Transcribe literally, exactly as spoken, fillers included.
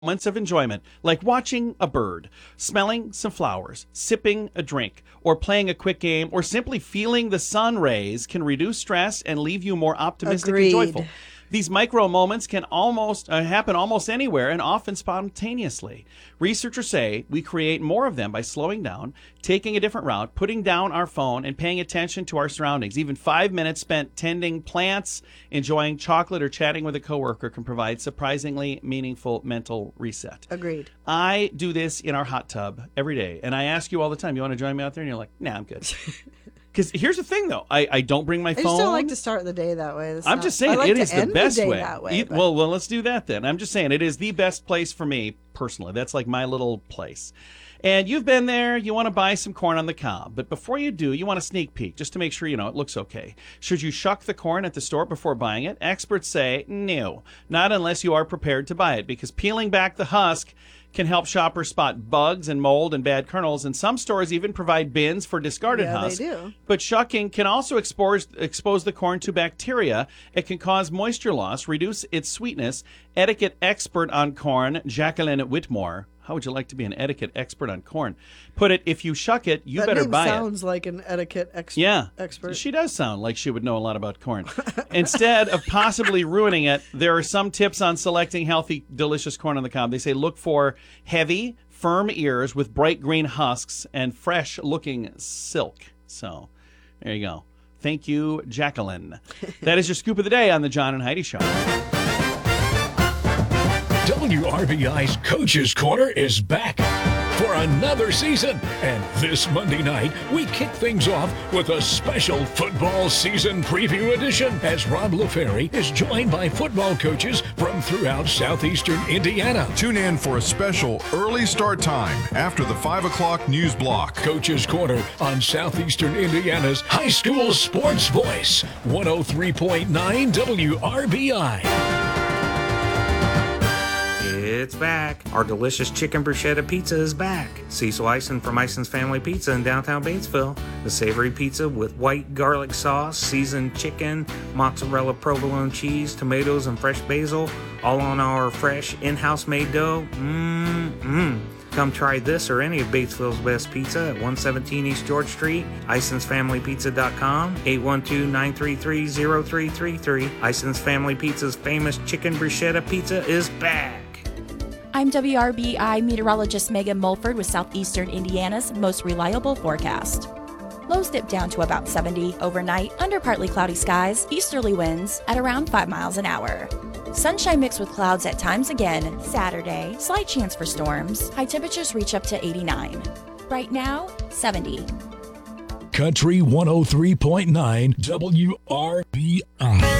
moments of enjoyment, like watching a bird, smelling some flowers, sipping a drink, or playing a quick game, or simply feeling the sun rays, can reduce stress and leave you more optimistic Agreed. and joyful. These micro moments can almost uh, happen almost anywhere and often spontaneously. Researchers say we create more of them by slowing down, taking a different route, putting down our phone, and paying attention to our surroundings. Even five minutes spent tending plants, enjoying chocolate, or chatting with a coworker can provide surprisingly meaningful mental reset. Agreed. I do this in our hot tub every day, and I ask you all the time, you want to join me out there? And you're like, nah, I'm good. Because here's the thing, though. I, I don't bring my I phone. just don't like to start the day that way. That's I'm not, just saying, I like it to is the end best the day way. That way E- but- well, well, let's do that then. I'm just saying, it is the best place for me personally. That's like my little place. And you've been there, you want to buy some corn on the cob. But before you do, you want a sneak peek just to make sure, you know, it looks okay. Should you shuck the corn at the store before buying it? Experts say no, not unless you are prepared to buy it, because peeling back the husk can help shoppers spot bugs and mold and bad kernels, and some stores even provide bins for discarded Yeah, they husks. do. But shucking can also expose, expose the corn to bacteria. It can cause moisture loss, reduce its sweetness. Etiquette expert on corn, Jacqueline Whitmore. How would you like to be an etiquette expert on corn? Put it, if you shuck it, you that better name buy it. sounds like an etiquette ex- Yeah, expert. she does sound like she would know a lot about corn. Instead of possibly ruining it, there are some tips on selecting healthy, delicious corn on the cob. They say look for heavy, firm ears with bright green husks and fresh-looking silk. So, there you go. Thank you, Jacqueline. That is your scoop of the day on the John and Heidi Show. W R B I's Coach's Corner is back for another season. And this Monday night, we kick things off with a special football season preview edition as Rob LaFerry is joined by football coaches from throughout southeastern Indiana. Tune in for a special early start time after the five o'clock news block. Coach's Corner on southeastern Indiana's high school sports voice, one oh three point nine W R B I. It's back. Our delicious chicken bruschetta pizza is back. Cecil Eisen from Eisen's Family Pizza in downtown Batesville. The savory pizza with white garlic sauce, seasoned chicken, mozzarella provolone cheese, tomatoes, and fresh basil, all on our fresh in-house made dough. Mmm-mmm. Come try this or any of Batesville's best pizza at one seventeen East George Street, Isons Family Pizza dot com, eight one two, nine three three, zero three three three. Isons Family Pizza's famous chicken bruschetta pizza is back. I'm W R B I meteorologist Megan Mulford with Southeastern Indiana's most reliable forecast. Lows dip down to about seventy overnight under partly cloudy skies, easterly winds at around five miles an hour. Sunshine mixed with clouds at times again Saturday, slight chance for storms. High temperatures reach up to eighty-nine. Right now, seventy. Country one oh three point nine W R B I.